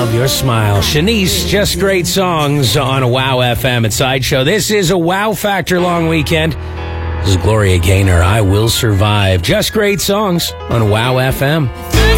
love your smile. Shanice, Just Great Songs on a Wow FM at Sideshow. This is a Wow Factor long weekend. This is Gloria Gaynor, I Will Survive. Just Great Songs on Wow FM.